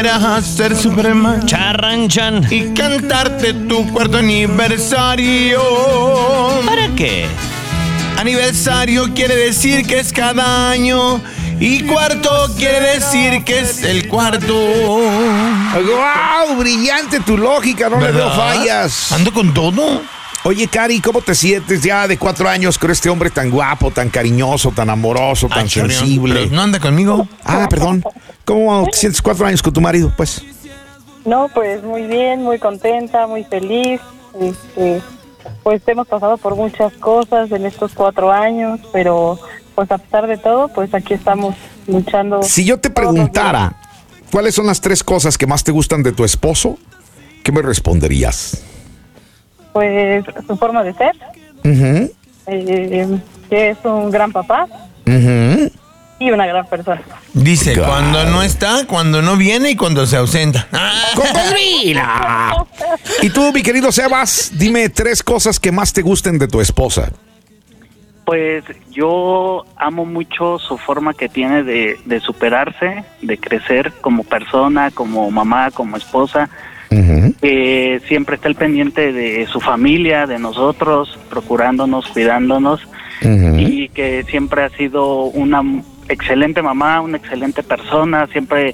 ser Superman, Charranchan. y cantarte tu cuarto aniversario. ¿Para qué? Aniversario quiere decir que es cada año, y cuarto quiere decir que es el cuarto. ¡Wow! Brillante tu lógica, no le veo fallas. Ando con todo. Oye, Cari, ¿cómo te sientes ya de 4 años con este hombre tan guapo, tan cariñoso, tan amoroso, tan sensible? ¿No anda conmigo? Ah, perdón. ¿Cómo te sientes 4 años con tu marido, pues? No, pues muy bien, muy contenta, muy feliz. Pues hemos pasado por muchas cosas en estos 4 años, pero pues a pesar de todo, pues aquí estamos luchando. Si yo te preguntara cuáles son las 3 cosas que más te gustan de tu esposo, ¿qué me responderías? Pues su forma de ser, que es un gran papá y una gran persona. Dice, Claro. cuando no está, cuando no viene y cuando se ausenta. ¡Cocodrila! Y tú, mi querido Sebas, dime 3 cosas que más te gusten de tu esposa. Pues yo amo mucho su forma que tiene de superarse, de crecer como persona, como mamá, como esposa. Siempre está al pendiente de su familia, de nosotros, procurándonos, cuidándonos, y que siempre ha sido una excelente mamá, una excelente persona, siempre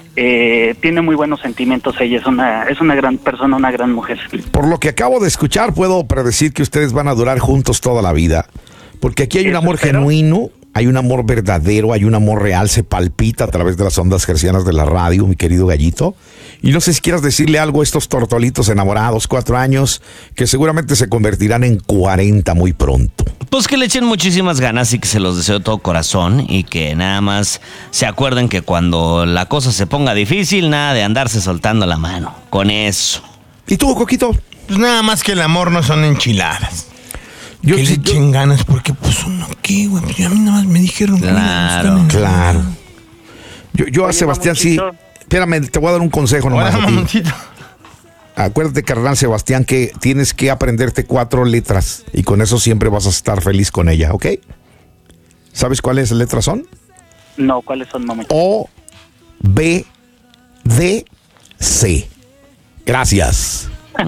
tiene muy buenos sentimientos. Ella es una gran persona, una gran mujer. Por lo que acabo de escuchar, puedo predecir que ustedes van a durar juntos toda la vida. Porque aquí hay un amor genuino, hay un amor verdadero, hay un amor real, se palpita a través de las ondas hercianas de la radio, mi querido Gallito. Y no sé si quieras decirle algo a estos tortolitos enamorados, 4 años, que seguramente se convertirán en 40 muy pronto. Pues que le echen muchísimas ganas y que se los deseo de todo corazón y que nada más se acuerden que cuando la cosa se ponga difícil, nada de andarse soltando la mano. Con eso. ¿Y tú, Coquito? Pues nada más que el amor no son enchiladas. Yo que le echen ganas porque, pues, uno, ¿qué, güey? Pues a mí nada más me dijeron que Claro. Claro. Yo a Oye, Sebastián Mamoncito. sí... Espérame, te voy a dar un consejo nomás. Hola, a ti. mamoncito. Acuérdate, carnal Sebastián, que tienes que aprenderte 4 letras y con eso siempre vas a estar feliz con ella, ¿ok? ¿Sabes cuáles letras son? No, ¿cuáles son, mamá? O, B, D, C. Gracias.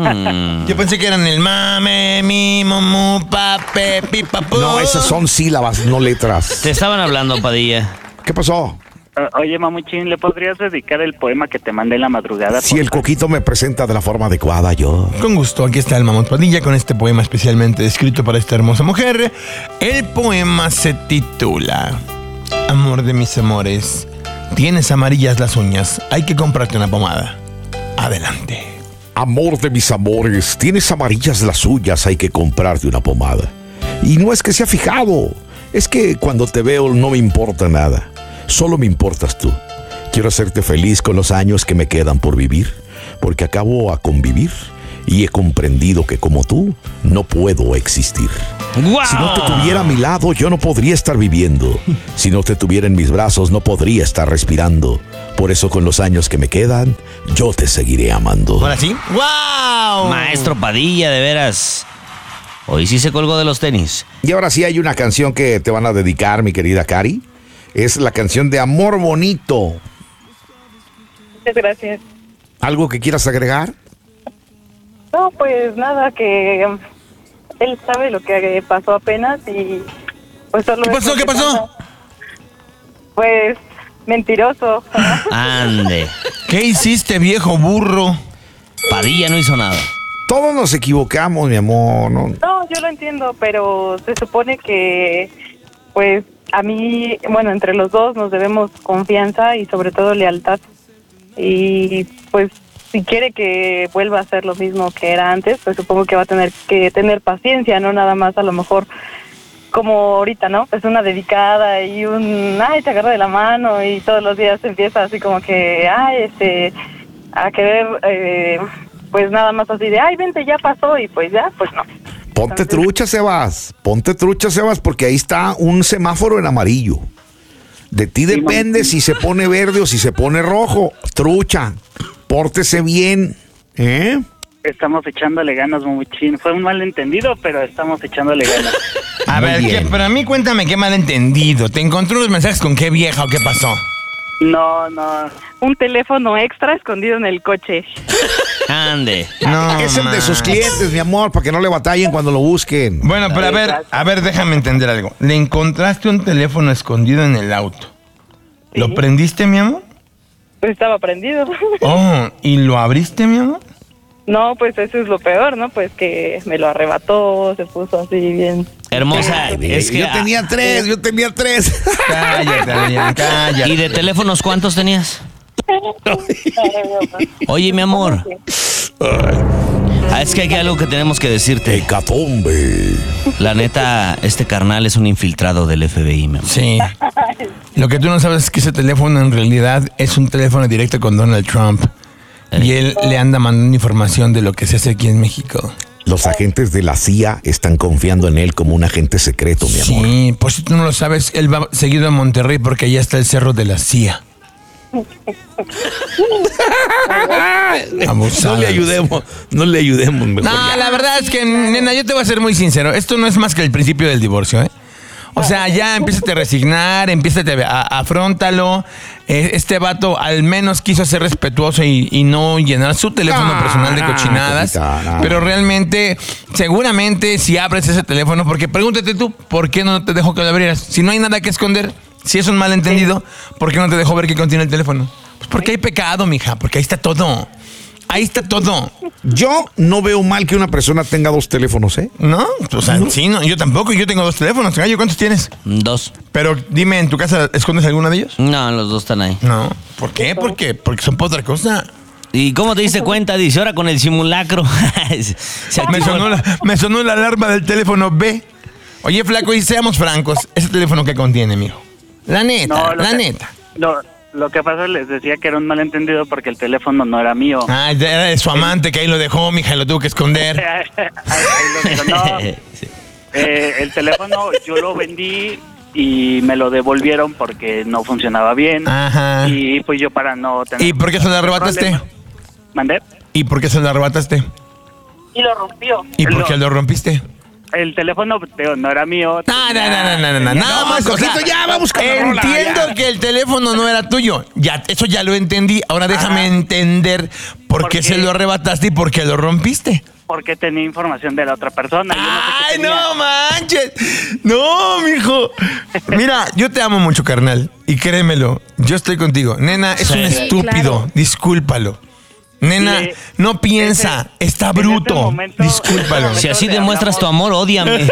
Yo pensé que eran el mame, mi, momu, pape, pipapu. No, esas son sílabas, no letras. Te estaban hablando, Padilla. ¿Qué pasó? Oye, Mamuchín, ¿le podrías dedicar el poema que te mandé en la madrugada? Si el Coquito me presenta de la forma adecuada, yo... Con gusto, aquí está el Mamut Padilla con este poema especialmente escrito para esta hermosa mujer. El poema se titula Amor de mis amores, tienes amarillas las uñas, hay que comprarte una pomada. Adelante. Amor de mis amores, tienes amarillas las uñas, hay que comprarte una pomada. Y no es que sea fijado, es que cuando te veo no me importa nada. Solo me importas tú. Quiero hacerte feliz con los años que me quedan por vivir, porque acabo a convivir y he comprendido que como tú no puedo existir. ¡Guau! Si no te tuviera a mi lado, yo no podría estar viviendo. Si no te tuviera en mis brazos, no podría estar respirando. Por eso con los años que me quedan, yo te seguiré amando. ¿Ahora sí? ¡Wow! Maestro Padilla, de veras. Hoy sí se colgó de los tenis. Y ahora sí hay una canción que te van a dedicar, mi querida Cari. Es la canción de Amor Bonito. Muchas gracias. ¿Algo que quieras agregar? No, pues nada, que él sabe lo que pasó apenas y pues solo... ¿Qué pasó? ¿Qué pasó? Pues mentiroso. Ande. ¿Qué hiciste, viejo burro? Padilla no hizo nada. Todos nos equivocamos, mi amor. ¿No? No, yo lo entiendo, pero se supone que pues a mí, bueno, entre los dos nos debemos confianza y sobre todo lealtad. Y pues si quiere que vuelva a hacer lo mismo que era antes, pues supongo que va a tener que tener paciencia, no nada más a lo mejor como ahorita, ¿no? Pues una dedicada y te agarra de la mano y todos los días empieza así como que, a querer, pues nada más así de, vente, ya pasó y pues ya, pues no. Ponte trucha, Sebas. Ponte trucha, Sebas, porque ahí está un semáforo en amarillo. De ti depende si se pone verde o si se pone rojo. Trucha, pórtese bien, ¿eh? Estamos echándole ganas, Mamuchín. Fue un malentendido, pero estamos echándole ganas. A Muy ver, bien. pero a mí cuéntame qué malentendido. ¿Te encontré unos mensajes con qué vieja o qué pasó? No, un teléfono extra escondido en el coche. Ande. No, Es el de sus clientes, mi amor, para que no le batallen cuando lo busquen. Bueno, pero a ver, déjame entender algo. Le encontraste un teléfono escondido en el auto. Sí. ¿Lo prendiste, mi amor? Pues estaba prendido. Oh, ¿y lo abriste, mi amor? No, pues eso es lo peor, ¿no? Pues que me lo arrebató, se puso así bien. Hermosa, es que... Yo tenía tres. Cállate, Adrián, cállate. ¿Y de teléfonos cuántos tenías? Oye, mi amor. Es que hay algo que tenemos que decirte. Hecatombe. La neta, este carnal es un infiltrado del FBI, mi amor. Sí. Lo que tú no sabes es que ese teléfono en realidad es un teléfono directo con Donald Trump. Y él le anda mandando información de lo que se hace aquí en México. Los agentes de la CIA están confiando en él como un agente secreto, mi amor. Sí, por si tú no lo sabes, él va seguido a Monterrey porque allá está el cerro de la CIA. Abusada. No le ayudemos mejor. No, la verdad es que, nena, yo te voy a ser muy sincero. Esto no es más que el principio del divorcio, ¿eh? O sea, ya empiézate a resignar, afróntalo. Este vato al menos quiso ser respetuoso y no llenar su teléfono personal de cochinadas. Pero realmente, seguramente, si abres ese teléfono, porque pregúntate tú, ¿por qué no te dejó que lo abrieras? Si no hay nada que esconder, si es un malentendido, ¿por qué no te dejó ver qué contiene el teléfono? Pues porque hay pecado, mija, porque ahí está todo. Ahí está todo. Yo no veo mal que una persona tenga dos teléfonos, ¿eh? ¿No? O sea, sí, no, yo tampoco. Yo tengo 2 teléfonos. Gallo, ¿cuántos tienes? 2. Pero dime, ¿en tu casa escondes alguno de ellos? No, los dos están ahí. No. ¿Por qué? Porque son para otra cosa. ¿Y cómo te diste cuenta? Dice, ahora con el simulacro. Me sonó la alarma del teléfono B. Oye, flaco, y seamos francos. ¿Ese teléfono qué contiene, mijo? La neta, neta. Lo que pasa, les decía que era un malentendido porque el teléfono no era mío. Ah, era de su amante que ahí lo dejó, mija, y lo tuvo que esconder. No, el teléfono yo lo vendí y me lo devolvieron porque no funcionaba bien. Ajá. Y pues yo para no tener... ¿Y por qué se lo arrebataste? ¿Mandé? ¿Y por qué se lo arrebataste? Y lo rompió. ¿Y por qué lo rompiste? El teléfono no era mío. No. Nada más. O sea, ya vamos con la rola, entiendo ya. que el teléfono no era tuyo. Ya, eso ya lo entendí. Ahora déjame entender por qué se lo arrebataste y por qué lo rompiste. Porque tenía información de la otra persona. ¡Ay, no manches! No, mijo. Mira, yo te amo mucho, carnal. Y créemelo, yo estoy contigo. Nena, es un estúpido. Claro. Discúlpalo. Nena, no piensa, está bruto. Discúlpalo. Si así demuestras tu amor, ódiame.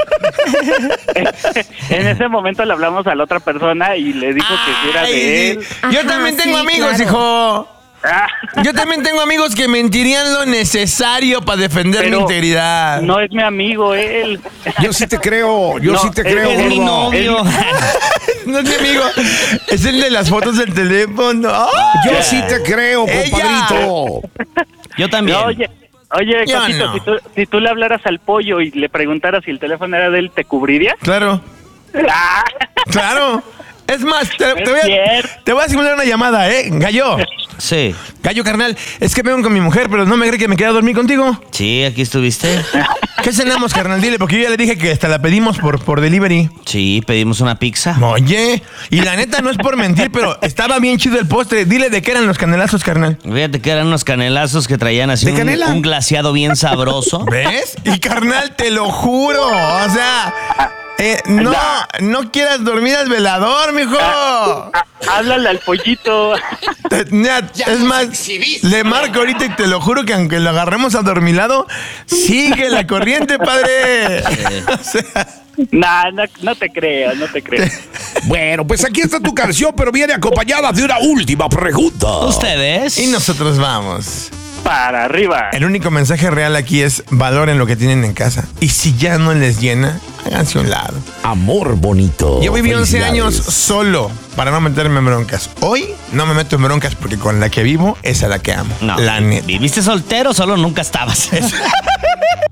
En ese momento le hablamos a la otra persona y le dijo que si era de él. Yo Ajá, también tengo sí, amigos, claro. hijo. Ah, Yo también tengo amigos que mentirían lo necesario para defender mi pero integridad. no es mi amigo él. Yo sí te creo, No, Es mi gordo. novio. No es mi amigo. Es el de las fotos del teléfono. ¡Ah! Yo sí te creo, Ella. compadrito. Yo también. No, oye, Yo Cosito, no. si tú le hablaras al pollo y le preguntaras si el teléfono era de él, ¿te cubriría? Claro, Ah, claro. Es más, te Es voy a cierto. simular una llamada, ¿eh? Gallo. Sí. Gallo, carnal. Es que vengo con mi mujer, pero no me cree que me quedé a dormir contigo. Sí, aquí estuviste. ¿Qué cenamos, carnal? Dile, porque yo ya le dije que hasta la pedimos por delivery. Sí, pedimos una pizza. Oye, y la neta no es por mentir, pero estaba bien chido el postre. Dile de qué eran los canelazos, carnal. Fíjate que eran unos canelazos que traían así ¿De canela? un glaseado bien sabroso. ¿Ves? Y carnal, te lo juro. O sea, no quieras dormir al velador, mijo. háblale al pollito. Es más, le marco ahorita y te lo juro que aunque lo agarremos adormilado, sigue la corriente, padre. O sea, No te creo. Bueno, pues aquí está tu canción, pero viene acompañada de una última pregunta. ¿Ustedes? y nosotros vamos. Para arriba. El único mensaje real aquí es valoren lo que tienen en casa. Y si ya no les llena, háganse a un lado. Amor bonito. Yo viví 11 años Felicidades. solo para no meterme en broncas. Hoy no me meto en broncas porque con la que vivo es a la que amo. No. La neta. ¿Viviste soltero? Solo nunca estabas.